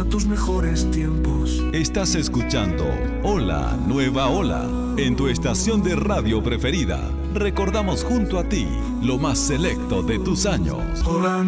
tus mejores tiempos. Estás escuchando Hola, Nueva Ola, en tu estación de radio preferida. Recordamos junto a ti lo más selecto de tus años. Hola.